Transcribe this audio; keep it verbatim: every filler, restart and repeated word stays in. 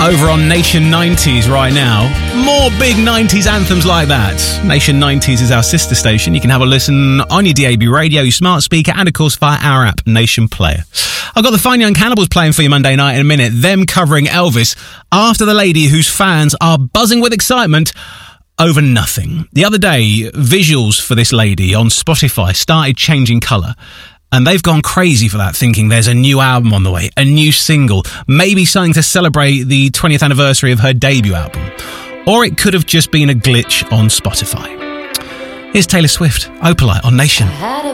Over on Nation nineties right now. More big nineties anthems like that. Nation nineties is our sister station. You can have a listen on your D A B radio, your smart speaker, and of course via our app, Nation Player. I've got the Fine Young Cannibals playing for you Monday night in a minute. Them covering Elvis after the lady whose fans are buzzing with excitement over nothing. The other day, visuals for this lady on Spotify started changing colour. And they've gone crazy for that, thinking there's a new album on the way, a new single, maybe something to celebrate the twentieth anniversary of her debut album. Or it could have just been a glitch on Spotify. Here's Taylor Swift, Opalite on Nation.